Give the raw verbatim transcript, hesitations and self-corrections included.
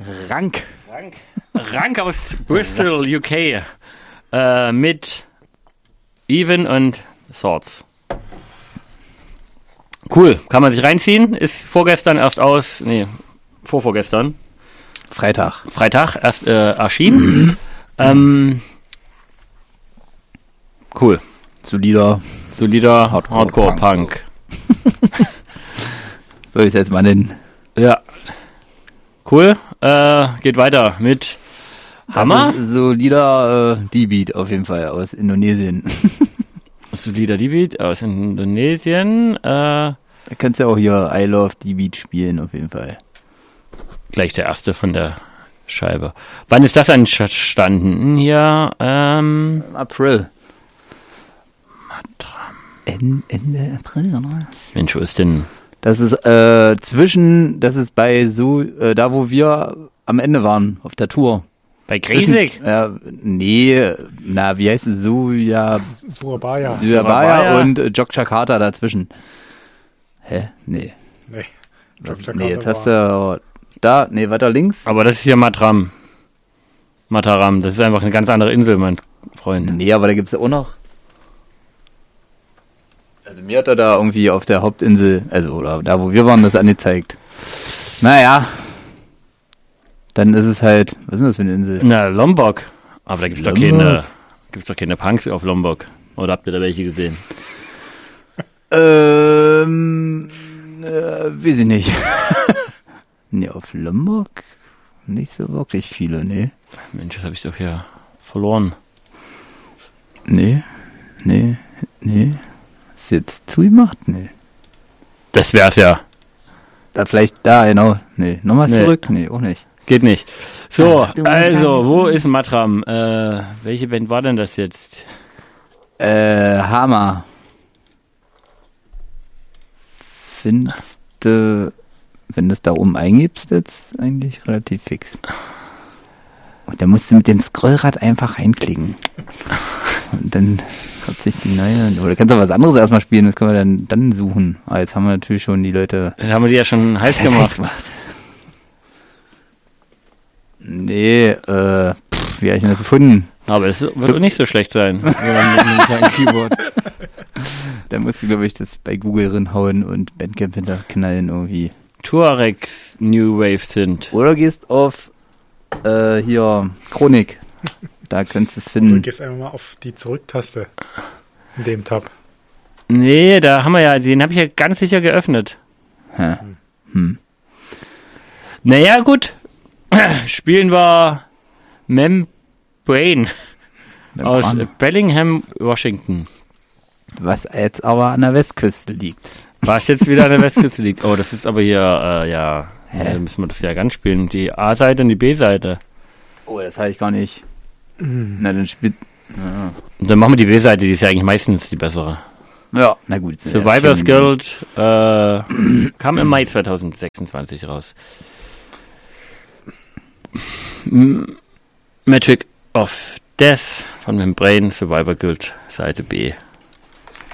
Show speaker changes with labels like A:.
A: Rank.
B: Rank. Rank aus Bristol, U K. Äh, mit Even und Swords. Cool, kann man sich reinziehen. Ist vorgestern erst aus, nee, vorvorgestern.
A: Freitag.
B: Freitag erst äh, erschienen. ähm, cool.
A: Solider.
B: Solider Hardcore, Hardcore Punk.
A: Punk. Soll ich es jetzt mal nennen?
B: Ja. Cool. Äh, geht weiter mit Hammer.
A: Das ist solider äh, D-Beat auf jeden Fall aus Indonesien.
B: Solider D-Beat aus Indonesien. Äh,
A: da kannst du ja auch hier I Love D-Beat spielen auf jeden Fall.
B: Gleich der erste von der Scheibe. Wann ist das entstanden? Hier, ähm...
A: Im April.
B: Matram.
A: Ende, Ende April, oder?
B: Mensch, wo ist denn...
A: Das ist äh, zwischen, das ist bei so, äh, da wo wir am Ende waren, auf der Tour.
B: Bei Griesig?
A: Äh, nee, na, wie heißt es? Suya,
C: Surabaya.
A: Surabaya und äh, Jogjakarta dazwischen. Hä? Nee.
C: Nee.
A: Was, nee, jetzt hast du da, nee, weiter links.
B: Aber das ist hier Matram. Mataram, das ist einfach eine ganz andere Insel, mein Freund.
A: Nee, aber da gibt's ja auch noch. Also mir hat er da irgendwie auf der Hauptinsel, also oder da wo wir waren, das angezeigt. Naja. Dann ist es halt, was ist denn das für eine Insel?
B: Na, Lombok. Aber da gibt's doch
A: Lombok.
B: keine, gibt's doch keine Punks auf Lombok. Oder habt ihr da welche gesehen?
A: Ähm, äh, weiß ich nicht. Nee, auf Lombok nicht so wirklich viele, nee.
B: Mensch, das habe ich doch hier verloren.
A: Nee, nee, nee. Ist jetzt zugemacht? Nee.
B: Das wär's ja.
A: Da vielleicht da, genau. Nee, nochmal
B: Nee.
A: zurück? Nee, auch nicht.
B: Geht nicht. So,
A: Ach, du
B: also,
A: Scheiße.
B: wo ist Matram? Äh, welche Band war denn das jetzt?
A: Äh, Hammer. Findest du, wenn du es da oben eingibst, jetzt eigentlich relativ fix. Und dann musst du mit dem Scrollrad einfach reinklicken. Und dann hat sich die neue... Oder kannst du was anderes erstmal spielen, das können wir dann, dann suchen. Aber jetzt haben wir natürlich schon die Leute...
B: Das haben wir die ja schon heiß gemacht.
A: Nee, äh, pff, wie habe ich denn das gefunden?
B: Aber es wird auch nicht so schlecht sein.
A: Mit einem kleinen Keyboard. Da musst du, glaube ich, das bei Google reinhauen und Bandcamp hinterknallen irgendwie.
B: Tuaregs New Wave sind.
A: Oder gehst auf äh, hier Chronik. Da könntest du es
C: Du
A: finden.
C: gehst einfach mal auf die Zurücktaste in dem Tab.
B: Nee, da haben wir ja, den habe ich ja ganz sicher geöffnet.
A: Hä. Hm.
B: Naja, gut. Spielen wir Membrane aus
A: Membran.
B: Bellingham, Washington.
A: Was jetzt aber an der Westküste liegt.
B: Was jetzt wieder an der Westküste liegt. Oh, das ist aber hier, äh, ja,
A: Hä?
B: äh, müssen wir das ja ganz spielen. Die A-Seite und die B-Seite.
A: Oh, das habe ich gar nicht. Na, dann spielt... Ja,
B: Und dann machen wir die B-Seite, die ist ja eigentlich meistens die bessere.
A: ja na gut.
B: Survivors Guild äh, kam im Mai zwanzig sechsundzwanzig raus. M- Magic of Death von Membrane, Survivor Guild, Seite B.